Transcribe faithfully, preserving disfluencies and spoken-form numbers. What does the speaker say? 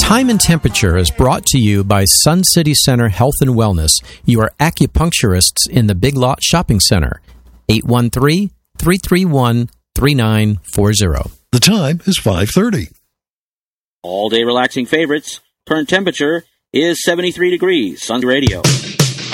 Time and Temperature is brought to you by Sun City Center Health and Wellness, your acupuncturists in the Big Lot Shopping Center. eight one three, three three one, three nine four zero. The time is five thirty. All-day relaxing favorites. Current temperature is seventy-three degrees. Sun Radio.